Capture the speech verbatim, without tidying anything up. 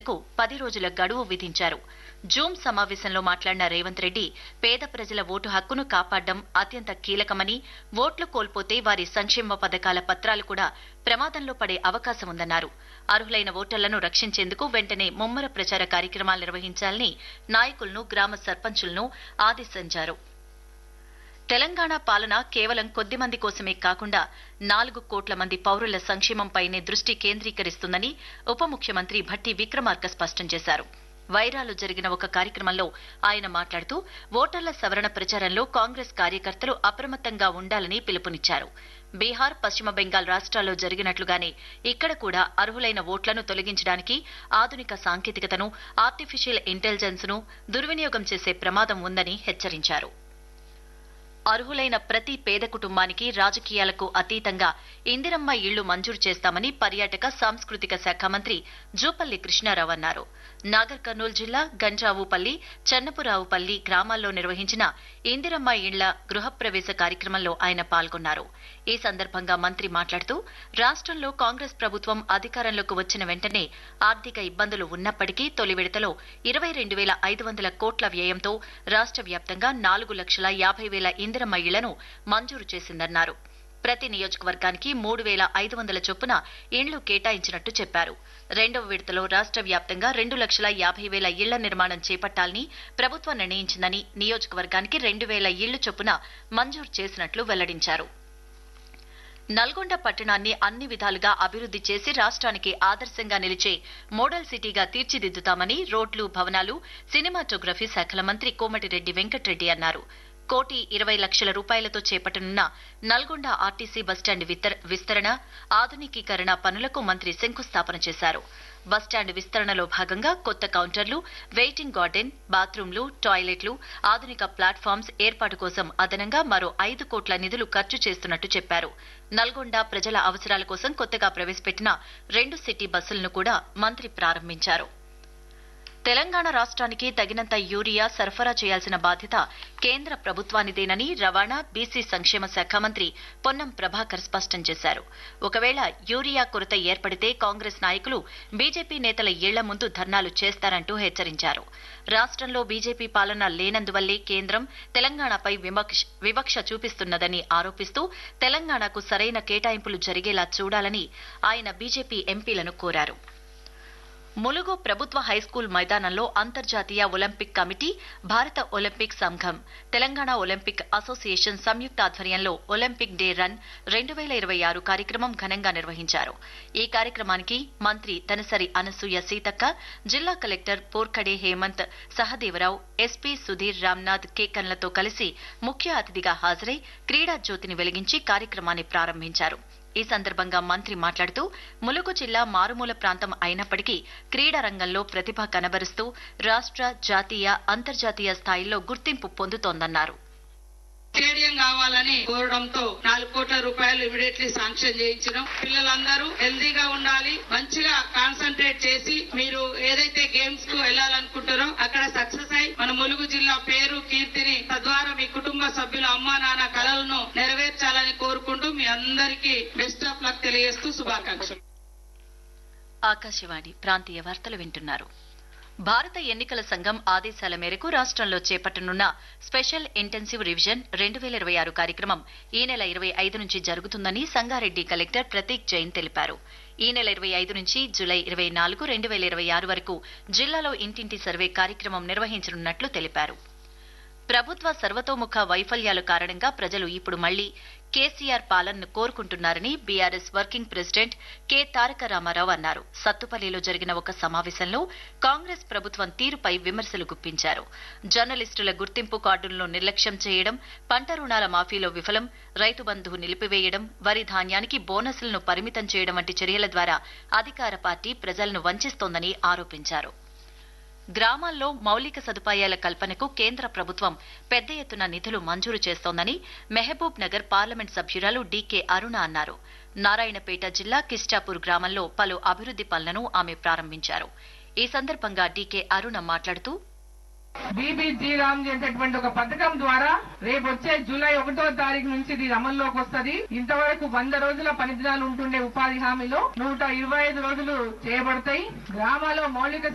కు పది రోజుల గడువు విధించారు. జూమ్ సమావేశంలో మాట్లాడిన రేవంత్ రెడ్డి పేద ప్రజల ఓటు హక్కును కాపాడడం అత్యంత కీలకమని, ఓట్లు కోల్పోతే వారి సంక్షేమ పథకాల పత్రాలు కూడా ప్రమాదంలో పడే అవకాశం ఉందన్నారు. అర్హులైన ఓటర్లను రక్షించేందుకు వెంటనే ముమ్మర ప్రచార కార్యక్రమాలు నిర్వహించాలని నాయకులను, గ్రామ సర్పంచులను ఆదేశించారు. తెలంగాణ పాలన కేవలం కొద్ది మంది కోసమే కాకుండా నాలుగు కోట్ల మంది పౌరుల సంక్షేమంపైనే దృష్టి కేంద్రీకరిస్తుందని ఉప ముఖ్యమంత్రి భట్టి విక్రమార్క స్పష్టం చేశారు. వైరాలో జరిగిన ఒక కార్యక్రమంలో ఆయన మాట్లాడుతూ ఓటర్ల సవరణ ప్రచారంలో కాంగ్రెస్ కార్యకర్తలు అప్రమత్తంగా ఉండాలని పిలుపునిచ్చారు. బీహార్, పశ్చిమ బెంగాల్ రాష్ట్రాల్లో జరిగినట్లుగానే ఇక్కడ కూడా అర్హులైన ఓట్లను తొలగించడానికి ఆధునిక సాంకేతికతను, ఆర్టిఫిషియల్ ఇంటెలిజెన్స్ ను దుర్వినియోగం చేసే ప్రమాదం ఉందని హెచ్చరించారు. అర్హులైన ప్రతి పేద కుటుంబానికి రాజకీయాలకు అతీతంగా ఇందిరమ్మ ఇళ్లు మంజూరు చేస్తామని పర్యాటక సాంస్కృతిక శాఖ మంత్రి జూపల్లి కృష్ణారావు అన్నారు. నాగర్ కర్నూలు జిల్లా గంజావుపల్లి, చెన్నపురావుపల్లి గ్రామాల్లో నిర్వహించిన ఇందిరమ్మ ఇళ్ల గృహప్రవేశ కార్యక్రమంలో ఆయన పాల్గొన్నారు. ఈ సందర్భంగా మంత్రి మాట్లాడుతూ రాష్ట్రంలో కాంగ్రెస్ ప్రభుత్వం అధికారంలోకి వచ్చిన వెంటనే ఆర్థిక ఇబ్బందులు ఉన్నప్పటికీ తొలి విడతలో ఇరవై రెండు వేల ఐదు వందల కోట్ల వ్యయంతో రాష్ట్ర వ్యాప్తంగా నాలుగు లక్షల యాభై వేల ఇందిరమ్మ ఇళ్లను మంజూరు చేసిందన్నారు. ప్రతి నియోజకవర్గానికి మూడు వేల ఐదు వందల చొప్పున ఇండ్లు కేటాయించినట్టు చెప్పారు. రెండవ విడతలో రాష్ట్ర వ్యాప్తంగా రెండు లక్షల యాభై వేల ఇళ్ల నిర్మాణం చేపట్టాలని ప్రభుత్వం నిర్ణయించిందని, నియోజకవర్గానికి రెండు వేల ఇళ్లు చొప్పున మంజూరు చేసినట్లు వెల్లడించారు. నల్గొండ పట్టణాన్ని అన్ని విధాలుగా అభివృద్ది చేసి రాష్ట్రానికి ఆదర్శంగా నిలిచే మోడల్ సిటీగా తీర్చిదిద్దుతామని రోడ్లు, భవనాలు, సినిమాటోగ్రఫీ శాఖల మంత్రి కోమటిరెడ్డి వెంకటరెడ్డి అన్నారు. కోటి ఇరవై లక్షల రూపాయలతో చేపట్టనున్న నల్గొండ ఆర్టీసీ బస్టాండ్ విస్తరణ, ఆధునికీకరణ పనులకు మంత్రి శంకుస్థాపన చేశారు. బస్టాండ్ విస్తరణలో భాగంగా కొత్త కౌంటర్లు, వెయిటింగ్ గార్డెన్, బాత్రూంలు, టాయిలెట్లు, ఆధునిక ప్లాట్ఫామ్స్ ఏర్పాటు కోసం అదనంగా మరో ఐదు కోట్ల నిధులు ఖర్చు చేస్తున్నట్టు చెప్పారు. నల్గొండ ప్రజల అవసరాల కోసం కొత్తగా ప్రవేశపెట్టిన రెండు సిటీ బస్సులను కూడా మంత్రి ప్రారంభించారు. తెలంగాణ రాష్ట్రానికి తగినంత యూరియా సరఫరా చేయాల్సిన బాధ్యత కేంద్ర ప్రభుత్వానిదేనని రవాణా, బీసీ సంక్షేమ శాఖ మంత్రి పొన్నం ప్రభాకర్ స్పష్టం చేశారు. ఒకవేళ యూరియా కొరత ఏర్పడితే కాంగ్రెస్ నాయకులు బీజేపీ నేతల ఇళ్ల ముందు ధర్నాలు చేస్తారంటూ హెచ్చరించారు. రాష్ట్రంలో బీజేపీ పాలన లేనందువల్లే కేంద్రం తెలంగాణపై వివక్ష చూపిస్తున్నదని ఆరోపిస్తూ తెలంగాణకు సరైన కేటాయింపులు జరిగేలా చూడాలని ఆయన బీజేపీ ఎంపీలను కోరారు. ములుగు ప్రభుత్వ హైస్కూల్ మైదానంలో అంతర్జాతీయ ఒలింపిక్ కమిటీ, భారత ఒలింపిక్ సంఘం, తెలంగాణ ఒలింపిక్ అసోసియేషన్ సంయుక్త ఆధ్వర్యంలో ఒలింపిక్ డే రన్ రెండు వేల ఇరవై ఆరు కార్యక్రమం ఘనంగా నిర్వహించారు. ఈ కార్యక్రమానికి మంత్రి తనసరి అనసూయ సీతక్క, జిల్లా కలెక్టర్ పోర్కడే హేమంత్ సహదేవరావు, ఎస్పీ సుధీర్ రామ్నాథ్ కేకన్లతో కలిసి ముఖ్య అతిథిగా హాజరై క్రీడా జ్యోతిని వెలిగించి కార్యక్రమాన్ని ప్రారంభించారు. ఈ సందర్భంగా మంత్రి మాట్లాడుతూ ములుగు జిల్లా మారుమూల ప్రాంతం అయినప్పటికీ క్రీడా రంగంలో ప్రతిభ కనబరుస్తూ రాష్ట్ర, జాతీయ, అంతర్జాతీయ స్థాయిలో గుర్తింపు పొందుతోందన్నారు. స్టేడియం కావాలని కోరడంతో నాలుగు కోట్ల రూపాయలు ఇమీడియట్లీ శాంక్షన్ చేయించడం. పిల్లలందరూ హెల్దీగా ఉండాలి, మంచిగా కాన్సన్ట్రేట్ చేసి మీరు ఏదైతే గేమ్స్ కు వెళ్లాలనుకుంటారో అక్కడ సక్సెస్ అయి మన ములుగు జిల్లా పేరు, కీర్తిని తద్వారా మీ కుటుంబ సభ్యుల అమ్మా నాన్న కలలను నెరవేర్చాలని కోరుకుంటూ మీ అందరికీ బెస్ట్ ఆఫ్ లక్ తెలియజేస్తూ శుభాకాంక్షలు. ఆకాశవాణి ప్రాంతీయ వార్తలు వింటున్నారు. భారత ఎన్నికల సంఘం ఆదేశాల మేరకు రాష్ట్రంలో చేపట్టనున్న స్పెషల్ ఇంటెన్సివ్ రివిజన్ రెండు వేల ఇరవై ఆరు కార్యక్రమం ఈ నెల ఇరవై ఐదు నుంచి జరుగుతుందని సంగారెడ్డి కలెక్టర్ ప్రతీక్ జైన్ తెలిపారు. ఈ నెల ఇరవై ఐదు నుంచి జులై ఇరవై నాలుగు రెండు వేల ఇరవై ఆరు వరకు జిల్లాలో ఇంటింటి సర్వే కార్యక్రమం నిర్వహించనున్నట్లు తెలిపారు. ప్రభుత్వ సర్వతోముఖ వైఫల్యాల కారణంగా ప్రజలు ఇప్పుడు మళ్లీ కేసీఆర్ పాలనను కోరుకుంటున్నారని బీఆర్ఎస్ వర్కింగ్ ప్రెసిడెంట్ కె తారక రామారావు అన్నారు. సత్తుపల్లిలో జరిగిన ఒక సమావేశంలో కాంగ్రెస్ ప్రభుత్వం తీరుపై విమర్శలు గుప్పించారు. జర్నలిస్టుల గుర్తింపు కార్డులను నిర్లక్ష్యం చేయడం, పంట రుణాల మాఫీలో విఫలం, రైతు బంధు నిలిపివేయడం, వరి ధాన్యానికి బోనస్లను పరిమితం చేయడం వంటి చర్యల ద్వారా అధికార పార్టీ ప్రజలను వంచిస్తోందని ఆరోపించారు. గ్రామాల్లో మౌలిక సదుపాయాల కల్పనకు కేంద్ర ప్రభుత్వం పెద్ద ఎత్తున నిధులు మంజూరు చేస్తోందని మహబూబ్ నగర్ పార్లమెంట్ సభ్యురాలు డీకే అరుణ అన్నారు. నారాయణపేట జిల్లా కిస్టాపూర్ గ్రామంలో పలు అభివృద్ది పనులను ఆమె ప్రారంభించారు. ఈ సందర్భంగా డీకే అరుణ మాట్లాడుతూ బీబీజీ రామ్జీ అనేటువంటి ఒక పథకం ద్వారా రేపు వచ్చే జూలై ఒకటో తారీఖు నుంచి ఇది అమల్లోకి వస్తుంది. ఇంతవరకు వంద రోజుల పని దినాలు ఉంటుండే ఉపాధి హామీలో నూట ఇరవై ఐదు రోజులు చేయబడతాయి. గ్రామాల్లో మౌలిక